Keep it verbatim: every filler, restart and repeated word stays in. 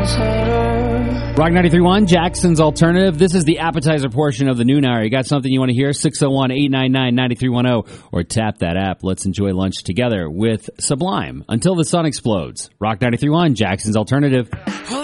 Rock ninety-three point one, Jackson's Alternative. This is the appetizer portion of the noon hour. You got something you want to hear? six oh one, eight nine nine, nine three one oh or tap that app. Let's enjoy lunch together with Sublime until the sun explodes. Rock ninety-three point one, Jackson's Alternative.